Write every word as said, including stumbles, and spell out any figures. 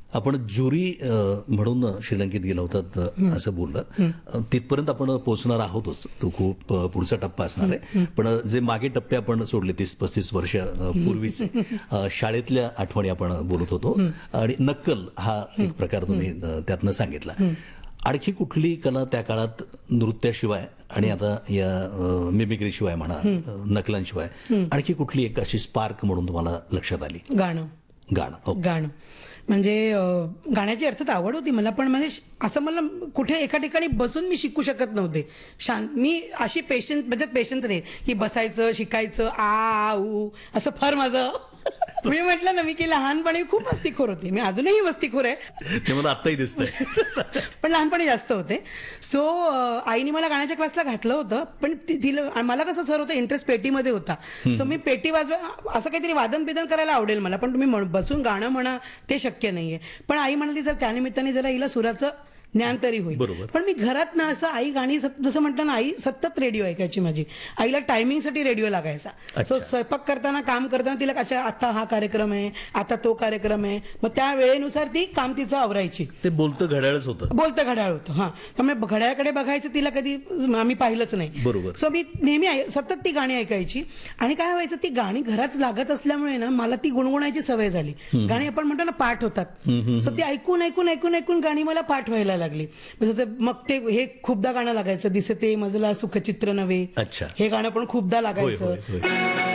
आपण ज्युरी म्हणून श्रीलंकेत गेला होतात असं बोललं. तिथपर्यंत आपण पोहोचणार आहोतच. तो खूप अ, पुढचा टप्पा असणार आहे. पण जे मागे टप्पे आपण सोडले तीस पस्तीस वर्ष अ, पूर्वीचे अ, शाळेतल्या आठवणी आपण बोलत होतो आणि नक्कल हा एक प्रकार तुम्ही अ, त्यातनं सांगितला. आणखी कुठली कला त्या काळात नृत्याशिवाय आणि आता या मिमिक्रीशिवाय म्हणा अ, नकलांशिवाय आणखी कुठली एक अशी स्पार्क म्हणून तुम्हाला लक्षात आली? गाणं गाणं. ओके. गाणं म्हणजे अं, गाण्याची अर्थात आवड होती मला, पण म्हणजे श- असं मला कुठे एका ठिकाणी बसून मी शिकू शकत नव्हते. शांत मी अशी पेशन्स म्हणजे पेशन्स नाही की बसायचं शिकायचं आ ऊ असं फार माझं मी म्हटलं ना मी की लहानपणी खूप मस्तीखोर होते. मी अजूनही मस्तीखोर आहे ते मला आत्ताही दिसतंय. पण लहानपणी जास्त होते. सो आईने मला गाण्याच्या क्लासला घातलं होतं, पण ति- तिला मला कसं सर होतं इंटरेस्ट पेटीमध्ये होता. सो मी पेटी वाजवा असं काहीतरी वादन बिदन करायला आवडेल मला, पण तुम्ही म्हण- बसून गाणं म्हणा ते शक्य नाहीये. पण आई म्हणाली जर त्यानिमित्ताने जरा हिला सुराचं ज्ञान तरी होईल. बरोबर. पण मी घरात ना असं आई गाणी सत- जसं म्हणतात ना आई सतत रेडिओ ऐकायची माझी. आईला टायमिंगसाठी रेडिओ लागायचा. अच्छा. सो स्वयंपाक करताना काम करताना तिला कशा आता हा कार्यक्रम आहे आता तो कार्यक्रम आहे, मग त्या वेळेनुसार ती काम तिचं आवरायची. ते बोलतं घड्याळच होतं. बोलतं घड्याळ होतं. हा त्यामुळे घड्याळकडे बघायचं तिला कधी आम्ही पाहिलंच नाही. बरोबर. सो मी नेहमी ऐ- सतत ती गाणी ऐकायची. आणि काय व्हायचं ती गाणी घरात लागत असल्यामुळे ना मला ती गुणगुणायची सवय झाली. गाणी आपण म्हणतो ना पाठ होतात. सो ती ऐकून ऐकून ऐकून ऐकून गाणी मला पाठ व्हायला लागली. जसं मग ते हे खूपदा गाणं लागायचं दिसते मजला सुखचित्र नव्हे. अच्छा. हे गाणं पण खूपदा होय लागायचं. होय होय.